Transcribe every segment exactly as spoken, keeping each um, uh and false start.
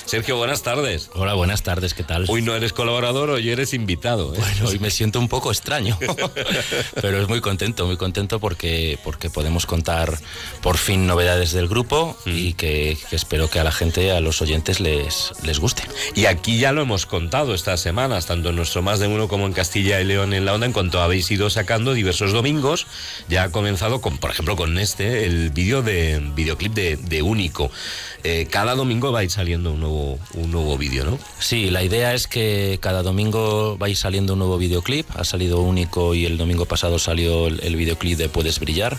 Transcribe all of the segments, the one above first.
Sergio, buenas tardes. Hola, buenas tardes, ¿qué tal? Hoy no eres colaborador, hoy eres invitado, ¿eh? Bueno, hoy me siento un poco extraño, pero es muy contento, muy contento porque, porque podemos contar por fin novedades del grupo mm. y que, que espero que a la gente, a los oyentes les, les guste. Y aquí ya lo hemos contado estas semanas, tanto en nuestro Más de Uno como en Castilla y León en la Onda, en cuanto habéis ido sacando diversos domingos. Ya ha comenzado, con, por ejemplo, con este, el vídeo de videoclip de, de Único. Eh, cada domingo vais saliendo un nuevo, un nuevo vídeo, ¿no? Sí, la idea es que cada domingo vais saliendo un nuevo videoclip. Ha salido Único y el domingo pasado salió el, el videoclip de Puedes Brillar.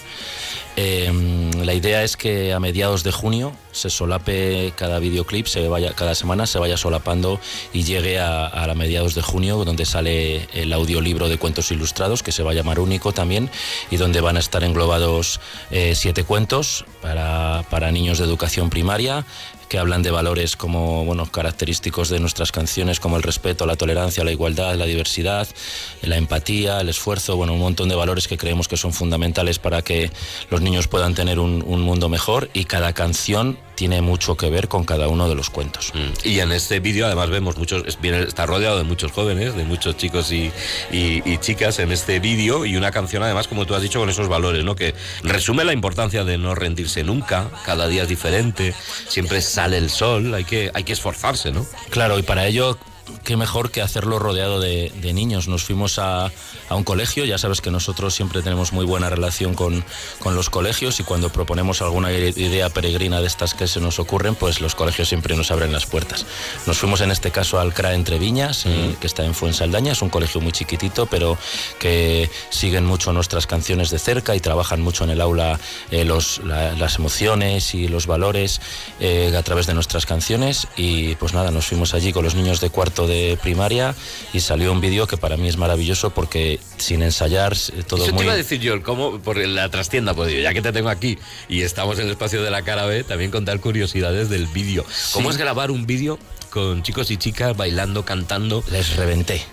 Eh, la idea es que a mediados de junio se solape cada videoclip, se vaya, cada semana se vaya solapando y llegue a, a mediados de junio, donde sale el audiolibro de cuentos ilustrados, que se va a llamar Único también, y donde van a estar englobados eh, siete cuentos para, para niños de educación primaria, que hablan de valores como, bueno, característicos de nuestras canciones, como el respeto, la tolerancia, la igualdad, la diversidad, la empatía, el esfuerzo, bueno, un montón de valores que creemos que son fundamentales para que los niños puedan tener un, un mundo mejor, y cada canción tiene mucho que ver con cada uno de los cuentos. Mm. Y en este vídeo además vemos muchos, está rodeado de muchos jóvenes, de muchos chicos y, y, y chicas en este vídeo, y una canción además, como tú has dicho, con esos valores, ¿no? Que resume la importancia de no rendirse nunca, cada día es diferente, siempre sale el sol, hay que, hay que esforzarse, ¿no? Claro, y para ello, qué mejor que hacerlo rodeado de, de niños. Nos fuimos a, a un colegio, ya sabes que nosotros siempre tenemos muy buena relación con, con los colegios, y cuando proponemos alguna idea peregrina de estas que se nos ocurren, pues los colegios siempre nos abren las puertas. Nos fuimos en este caso al C R A Entre Viñas, mm. eh, que está en Fuensaldaña. Es un colegio muy chiquitito, pero que siguen mucho nuestras canciones de cerca y trabajan mucho en el aula eh, los, la, las emociones y los valores eh, a través de nuestras canciones. Y pues nada, nos fuimos allí con los niños de cuarto de primaria y salió un vídeo que para mí es maravilloso, porque sin ensayar todo Eso muy... te iba a decir yo, ¿cómo? Por la trastienda, pues ya que te tengo aquí y estamos en el espacio de la cara B, también contar curiosidades del vídeo. Sí. ¿Cómo es grabar un vídeo con chicos y chicas bailando, cantando? Les reventé.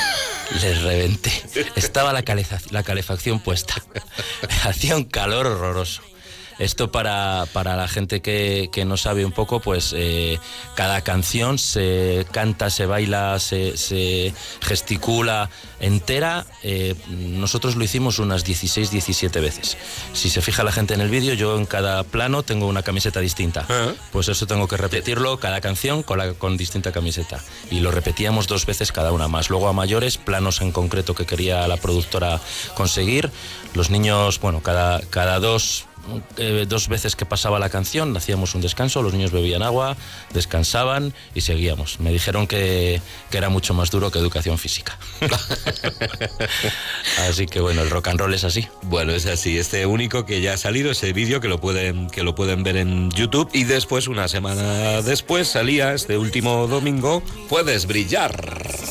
Les reventé. Estaba la, caleza, la calefacción puesta. Hacía un calor horroroso. Esto para, para la gente que, que no sabe un poco, pues eh, cada canción se canta, se baila, se, se gesticula entera. Eh, nosotros lo hicimos unas dieciséis, diecisiete veces. Si se fija la gente en el vídeo, yo en cada plano tengo una camiseta distinta. Uh-huh. Pues eso tengo que repetirlo, cada canción con, la, con distinta camiseta. Y lo repetíamos dos veces cada una más. Luego a mayores, planos en concreto que quería la productora conseguir. Los niños, bueno, cada, cada dos... Eh, dos veces que pasaba la canción hacíamos un descanso, los niños bebían agua, descansaban y seguíamos. Me dijeron que, que era mucho más duro que educación física. Así que bueno, el rock and roll es así. Bueno, es así. Este Único que ya ha salido, ese vídeo que lo pueden que lo pueden ver en YouTube, y después, una semana después, salía este último domingo, Puedes Brillar.